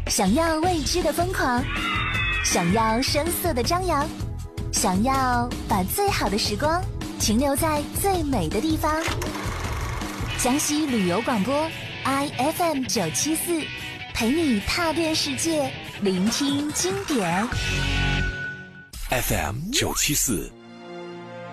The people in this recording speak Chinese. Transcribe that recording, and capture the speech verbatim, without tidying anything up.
想要未知的疯狂，想要声色的张扬，想要把最好的时光停留在最美的地方。江西旅游广播 I F M 九七四，陪你踏遍世界，聆听经典。 F M 九七四。